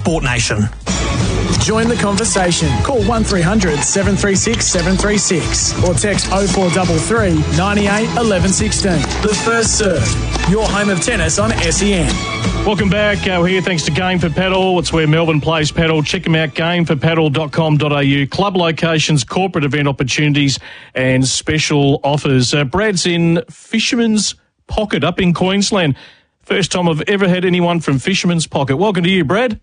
Sport Nation. Join the conversation. Call 1300 736 736 or text 0433 98 11 16. The First Serve, your home of tennis on SEN. Welcome back. We're here thanks to Game for Paddle. It's where Melbourne plays paddle. Check them out, gameforpaddle.com.au. Club locations, corporate event opportunities and special offers. Brad's in Fisherman's Pocket up in Queensland. First time I've ever had anyone from Fisherman's Pocket. Welcome to you, Brad.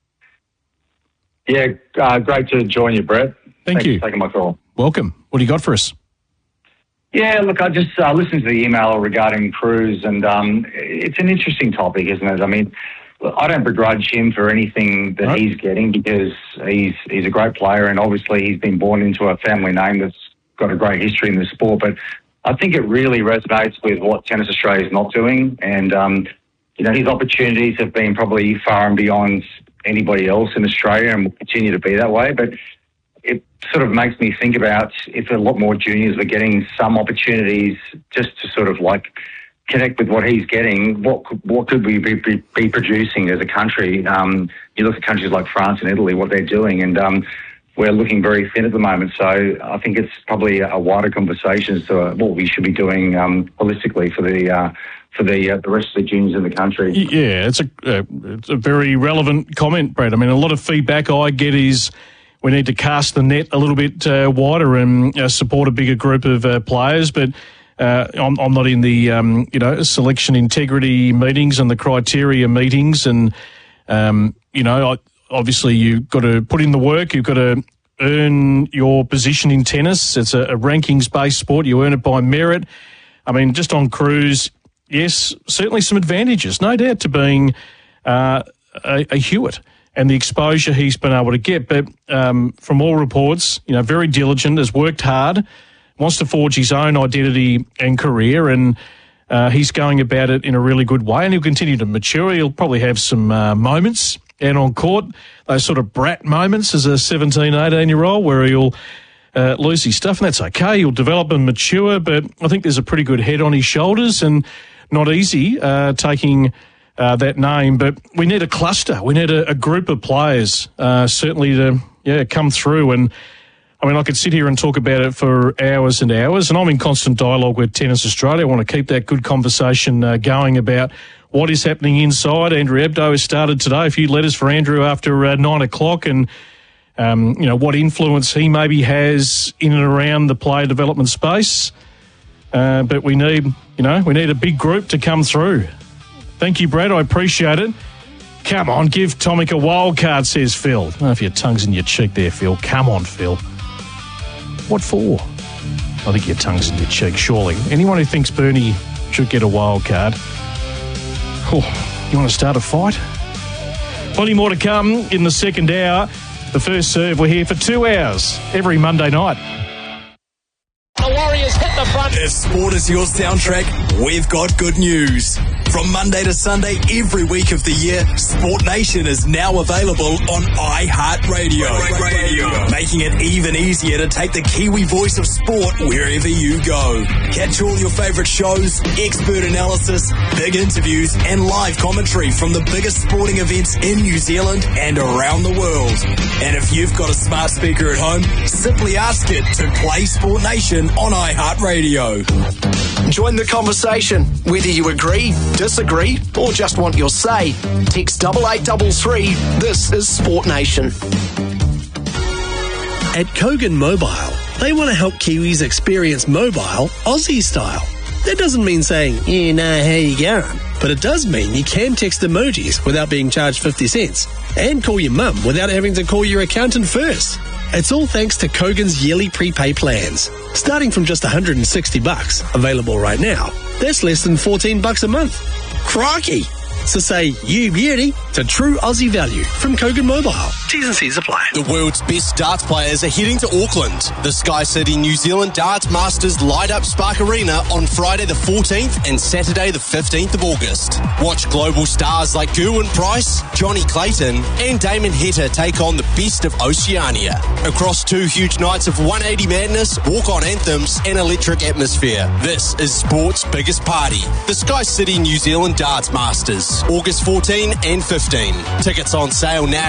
Yeah, great to join you, Brett. Thanks for taking my call. Welcome. What do you got for us? Yeah, look, I just listened to the email regarding Cruz, and it's an interesting topic, isn't it? I mean, I don't begrudge him for anything that he's getting because he's a great player, and obviously he's been born into a family name that's got a great history in the sport. But I think it really resonates with what Tennis Australia is not doing, and his opportunities have been probably far and beyond anybody else in Australia and will continue to be that way. But it sort of makes me think about if a lot more juniors were getting some opportunities just to sort of like connect with what he's getting, what could we be producing as a country? You look at countries like France and Italy, what they're doing, and we're looking very thin at the moment. So I think it's probably a wider conversation as to what we should be doing holistically for the rest of the juniors in the country. Yeah, it's a very relevant comment, Brad. I mean, a lot of feedback I get is we need to cast the net a little bit wider and support a bigger group of players. But I'm not in the selection integrity meetings and the criteria meetings, and obviously you've got to put in the work. You've got to earn your position in tennis. It's a rankings-based sport. You earn it by merit. I mean, just on Cruz, yes, certainly some advantages, no doubt, to being a Hewitt and the exposure he's been able to get. But from all reports, very diligent, has worked hard, wants to forge his own identity and career, and he's going about it in a really good way, and he'll continue to mature. He'll probably have some moments out on court, those sort of brat moments as a 17, 18-year-old where he'll lose his stuff, and that's okay. He'll develop and mature, but I think there's a pretty good head on his shoulders, and not easy taking that name. But we need a cluster. We need a group of players certainly to come through. And I mean, I could sit here and talk about it for hours and hours, and I'm in constant dialogue with Tennis Australia. I want to keep that good conversation going about what is happening inside. Andrew Abdo has started today. A few letters for Andrew after 9 o'clock, and what influence he maybe has in and around the player development space. But we need a big group to come through. Thank you, Brad. I appreciate it. Come on, give Tomic a wild card, says Phil. I don't know if your tongue's in your cheek there, Phil. Come on, Phil. What for? I think your tongue's in your cheek, surely. Anyone who thinks Bernie should get a wild card. Oh, you want to start a fight? Plenty more to come in the second hour. The First Serve, we're here for 2 hours every Monday night. The Warriors hit the front. If sport is your soundtrack, we've got good news. From Monday to Sunday, every week of the year, Sport Nation is now available on iHeartRadio. Making it even easier to take the Kiwi voice of sport wherever you go. Catch all your favourite shows, expert analysis, big interviews, and live commentary from the biggest sporting events in New Zealand and around the world. And if you've got a smart speaker at home, simply ask it to play Sport Nation on iHeartRadio. Join the conversation. Whether you agree, disagree, or just want your say, text 8833. This is Sport Nation. At Kogan Mobile, they want to help Kiwis experience mobile Aussie style. That doesn't mean saying, you know how you going, but it does mean you can text emojis without being charged 50 cents and call your mum without having to call your accountant first. It's all thanks to Kogan's yearly prepay plans. Starting from just $160, available right now, that's less than $14 a month. Crikey! So say you beauty to true Aussie value from Kogan Mobile. T's and C's apply. The world's best darts players are heading to Auckland. The Sky City New Zealand Darts Masters light up Spark Arena on Friday the 14th and Saturday the 15th of August. Watch global stars like Gerwyn Price, Johnny Clayton and Damon Heta take on the best of Oceania. Across 2 huge nights of 180 madness, walk-on anthems and electric atmosphere. This is sport's biggest party. The Sky City New Zealand Darts Masters. August 14 and 15. Tickets on sale now